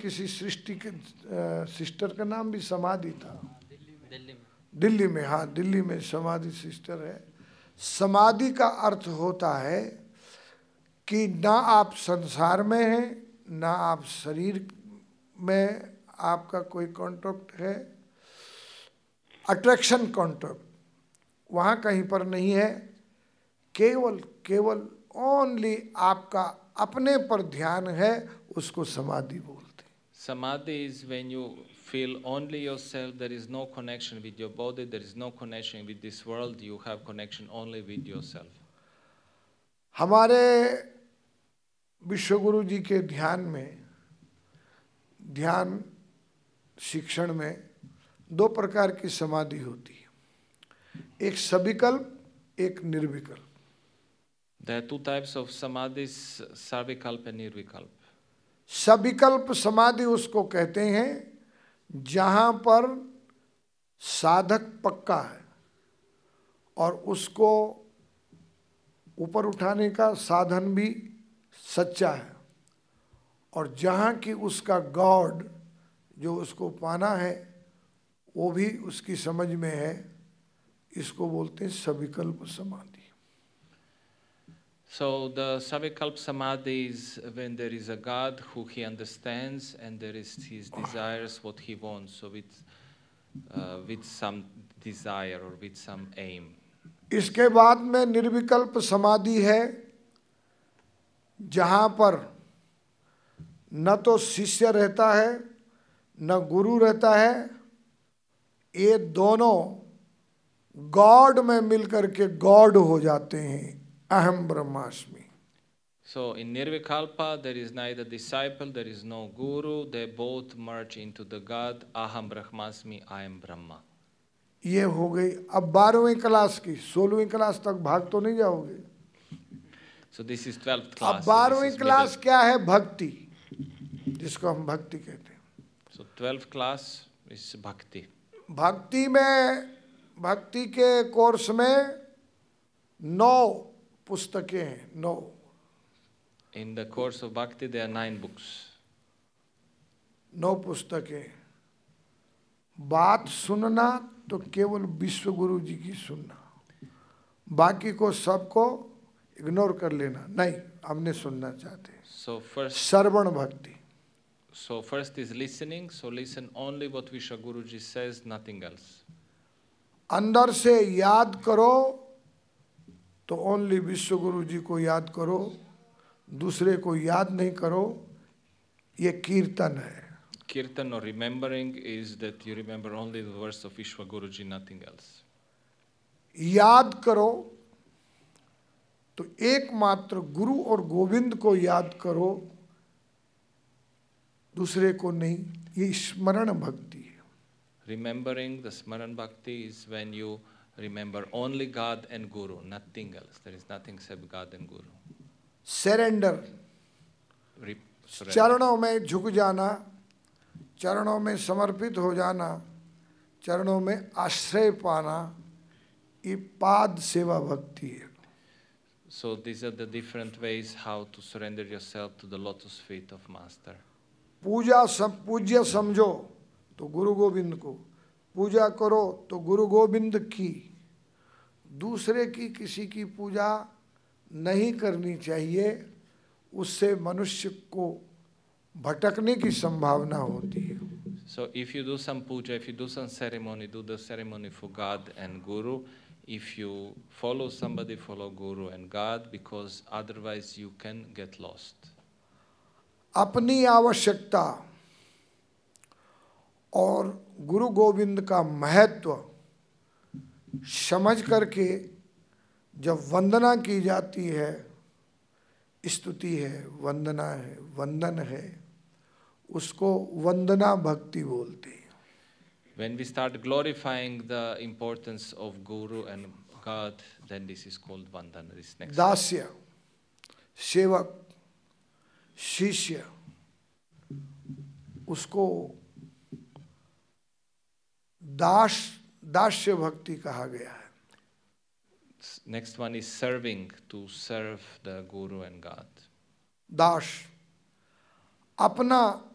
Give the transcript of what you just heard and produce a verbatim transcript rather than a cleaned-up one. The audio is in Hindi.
किसी सृष्टि के सिस्टर का नाम भी समाधि था, दिल्ली में दिल्ली में, हाँ दिल्ली में समाधि सिस्टर है। समाधि का अर्थ होता है कि ना आप संसार में हैं, ना आप शरीर में आपका कोई कॉन्ट्रैक्ट है, अट्रैक्शन कॉन्ट्रैक्ट वहाँ कहीं पर नहीं है, केवल केवल ओनली आपका अपने पर ध्यान है, उसको समाधि बोलते हैं। Samadhi is when you feel only yourself, there is no connection with your body, there is no connection with this world, you have connection only with yourself. हमारे विश्वगुरु जी के ध्यान में, ध्यान शिक्षण में दो प्रकार की समाधि होती है, एक सविकल्प, एक निर्विकल्प। There are two types of samadhis, sarvikalpa and nirvikalpa. सविकल्प समाधि उसको कहते हैं जहां पर साधक पक्का है और उसको ऊपर उठाने का साधन भी सच्चा है, और जहाँ की उसका गॉड जो उसको पाना है वो भी उसकी समझ में है, इसको बोलते हैं सविकल्प समाधि। So the Savikalpa Samadhi is when there is a God who he understands and there is his desires, what he wants, so with, uh, with some desire or with some aim. इसके बाद में निर्विकल्प समाधि है जहाँ पर न तो शिष्य रहता है न गुरु रहता है, ये दोनों गॉड में मिलकर के गॉड हो जाते हैं, अहम ब्रह्मास्मि। So in Nirvikalpa there is neither disciple, there is no guru, they both merge into the God, Aham Brahmasmi, I am Brahma. ये हो गई। अब बारहवीं क्लास की, सोलहवीं क्लास तक भाग तो नहीं जाओगे। So this is twelfth अब class. बारहवीं So क्लास middle. क्या है? भक्ति, जिसको हम भक्ति कहते हैं। So twelfth class is bhakti. भक्ति में, भक्ति के कोर्स में नौ पुस्तकें हैं, नौ। In the course of bhakti there are nine books. नौ पुस्तकें। बात सुनना तो केवल विश्व गुरु जी की सुनना, बाकी को सबको इग्नोर कर लेना, नहीं हमने सुनना चाहते हैं। So first, श्रवण भक्ति। so first is listening. So listen only what Vishwa Guruji says, nothing else. अंदर से याद करो तो ओनली विश्व गुरु जी को याद करो, दूसरे को याद नहीं करो, ये कीर्तन है। Kirtan or remembering is that you remember only the words of Vishwa Guruji, nothing else. याद करो तो एकमात्र गुरु और गोविंद को याद करो, दूसरे को नहीं, ये स्मरण भक्ति है। Remembering the Smaran Bhakti is when you remember only God and Guru, nothing else. There is nothing except God and Guru. Surrender, Re- surrender. चरणों में झुक जाना, चरणों में समर्पित हो जाना, चरणों में आश्रय पाना, ये पाद सेवा भक्ति है। So these are the different ways how to surrender yourself to the lotus feet of Master. पूजा सम पूज्य समझो तो गुरु गोविंद को, पूजा करो तो गुरु गोविंद की, दूसरे की किसी की पूजा नहीं करनी चाहिए, उससे मनुष्य को भटकने की संभावना होती है। So if you do some puja, if you do some ceremony, do the ceremony for God and Guru. If you follow somebody, follow Guru and God, because otherwise you can get lost. अपनी आवश्यकता और गुरु गोविंद का महत्व समझ करके जब वंदना की जाती है, स्तुति है, वंदना है, वंदन है, उसको वंदना भक्ति बोलते हैं। When we start glorifying the importance of Guru and God, then this is called Vandana. This next. दास्य, सेवक, शिष्य, उसको दास दास्य भक्ति कहा गया है। Next one is serving, to serve the Guru and God. दास, अपना